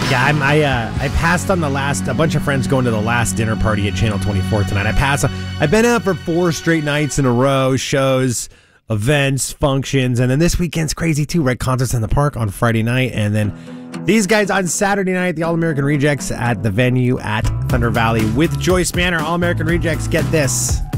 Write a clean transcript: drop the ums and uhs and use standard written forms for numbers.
Yeah, I passed on a bunch of friends going to the last dinner party at Channel 24 tonight. I've been out for 4 straight nights in a row, shows, events, functions, and then this weekend's crazy too, right? Concerts in the park on Friday night, and then these guys on Saturday night, the All-American Rejects at the venue at Thunder Valley with Joyce Manor. All-American Rejects, get this.